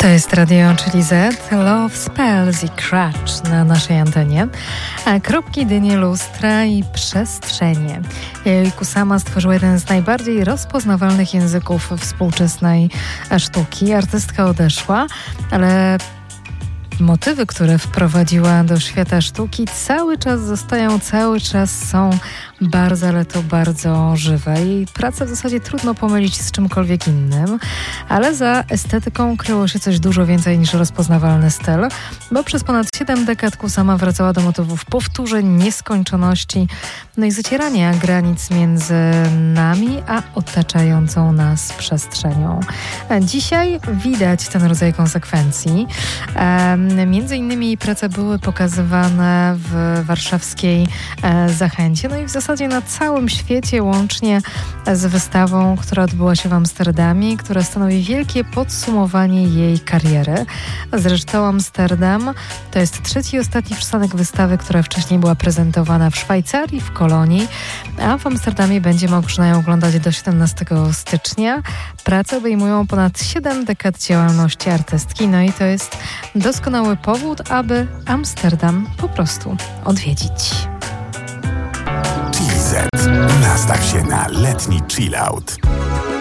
To jest radio, czyli Z, Love Spells i Crutch na naszej antenie. A kropki, dynie, lustra i przestrzenie. Yayoi Kusama stworzyła jeden z najbardziej rozpoznawalnych języków współczesnej sztuki. Artystka odeszła, ale motywy, które wprowadziła do świata sztuki cały czas zostają, cały czas są bardzo, ale to bardzo żywe i pracę w zasadzie trudno pomylić z czymkolwiek innym, ale za estetyką kryło się coś dużo więcej niż rozpoznawalny styl, bo przez ponad 7 dekad Kusama wracała do motywów powtórzeń, nieskończoności, no i zacierania granic między nami a otaczającą nas przestrzenią. Dzisiaj widać ten rodzaj konsekwencji. Między innymi jej prace były pokazywane w warszawskiej Zachęcie, no i w zasadzie na całym świecie, łącznie z wystawą, która odbyła się w Amsterdamie, która stanowi wielkie podsumowanie jej kariery. Zresztą Amsterdam to jest trzeci i ostatni przystanek wystawy, która wcześniej była prezentowana w Szwajcarii, w Kolonii, a w Amsterdamie będzie można ją oglądać do 17 stycznia. Prace obejmują ponad 7 dekad działalności artystki, no i to jest doskonały powód, aby Amsterdam po prostu odwiedzić. Nastaw się na letni chillout.